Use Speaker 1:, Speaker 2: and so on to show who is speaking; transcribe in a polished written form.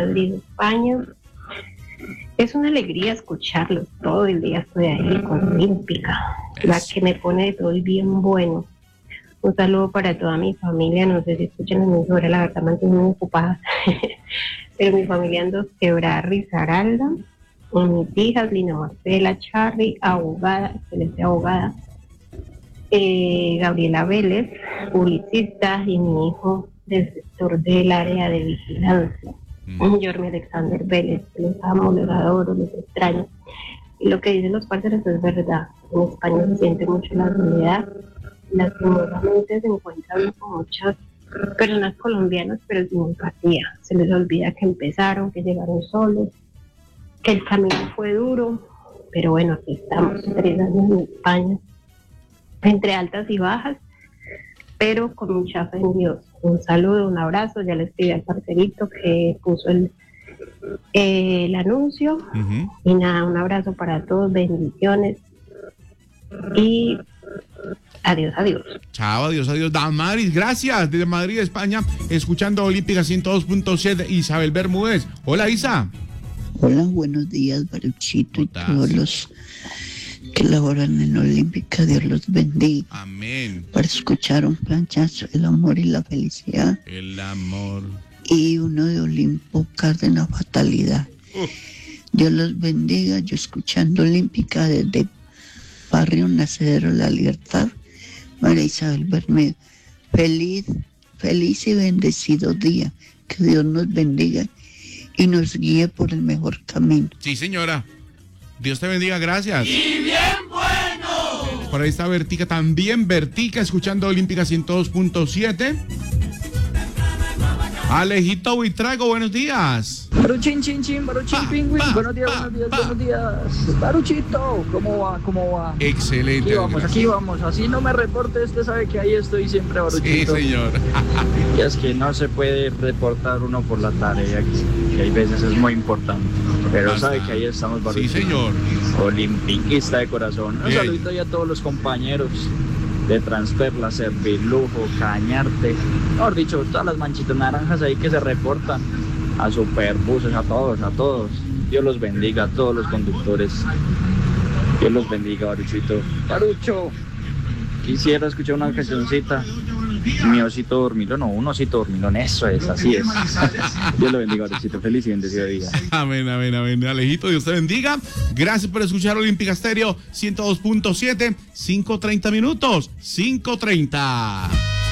Speaker 1: Madrid, España. Es una alegría escucharlos, todo el día estoy ahí con Olímpica, la que me pone de todo el bien bueno. Un saludo para toda mi familia, no sé si escuchan la emisora, la verdad mantengo muy ocupada, pero mi familia en Dos Quebradas, Risaralda, con mis hijas, Lina Marcela, Charly, abogada, excelente abogada, Gabriela Vélez, publicista, y mi hijo del sector del área de vigilancia, Jorge Alexander Vélez. Los amo, los adoro, los extraño. Y lo que dicen los parceros es verdad, en España se siente mucho la soledad. Lastimosamente se encuentran con muchas personas colombianas, pero sin empatía. Se les olvida que empezaron, que llegaron solos, que el camino fue duro, pero bueno, aquí estamos, 3 años en España, entre altas y bajas, pero con mucha fe en Dios. Un saludo, un abrazo, ya le escribí al parcerito que puso el anuncio, y nada, un abrazo para todos, bendiciones, y adiós, adiós.
Speaker 2: Chao, adiós, adiós. Damaris, gracias. Desde Madrid, España, escuchando Olímpica 102.7, Isabel Bermúdez. Hola, Isa.
Speaker 3: Hola, buenos días, Baruchito, y todos los que laboran en Olímpica. Dios los bendiga.
Speaker 2: Amén.
Speaker 3: Para escuchar un planchazo, el amor y la felicidad.
Speaker 2: El amor.
Speaker 3: Y uno de Olimpo Cárdenas, Fatalidad. Dios los bendiga. Yo escuchando Olímpica desde Barrio Nacedero La Libertad, María Isabel Bermúdez. Feliz y bendecido día. Que Dios nos bendiga y nos guíe por el mejor camino.
Speaker 2: Sí, señora. Dios te bendiga, gracias.
Speaker 4: ¡Y bien bueno!
Speaker 2: Por ahí está Vertica, también Vertica, escuchando Olímpica 102.7. Alejito Buitrago, buenos días.
Speaker 5: Baruchín, chin, chin, Baruchín, pingüín. Buenos días, buenos días. Baruchito, ¿cómo va?
Speaker 2: Excelente.
Speaker 5: Aquí vamos. Así no me reporte, usted sabe que ahí estoy siempre, Baruchito.
Speaker 2: Sí, señor.
Speaker 5: Y es que no se puede reportar uno por la tarea, que hay veces es muy importante. Pero sabe que ahí estamos, Baruchito.
Speaker 2: Sí, señor.
Speaker 5: Olimpiquista de corazón. Un saludito ahí a todos los compañeros de Transperla, Servirlujo, Cañarte, mejor dicho, todas las manchitas naranjas ahí que se reportan, a Superbuses, a todos. Dios los bendiga, a todos los conductores. Dios los bendiga, Baruchito. Barucho, quisiera escuchar una cancioncita. Mi osito dormilón, un osito dormilón, eso es, así es. Dios lo bendiga, Baruchito, feliz y bendecido día.
Speaker 2: Amén. Alejito, Dios te bendiga. Gracias por escuchar Olímpica Estéreo 102.7, 5:30 minutos, 5:30.